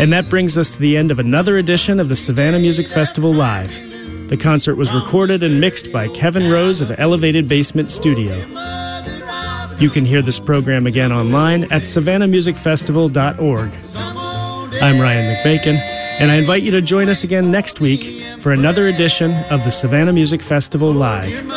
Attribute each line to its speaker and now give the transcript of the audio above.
Speaker 1: And that brings us to the end of another edition of the Savannah Music Festival Live. The concert was recorded and mixed by Kevin Rose of Elevated Basement Studio. You can hear this program again online at savannahmusicfestival.org. I'm Ryan McBacon, and I invite you to join us again next week for another edition of the Savannah Music Festival Live.